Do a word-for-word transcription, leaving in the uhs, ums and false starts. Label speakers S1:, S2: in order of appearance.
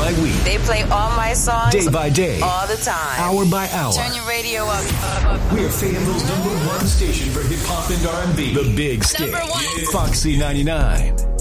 S1: by week.
S2: They play all my songs.
S1: Day by day.
S2: All the time.
S1: Hour by hour.
S2: Turn your radio up.
S1: We're Fayetteville's number one station for hip hop and R and B. The Big Stick. Foxy ninety-nine.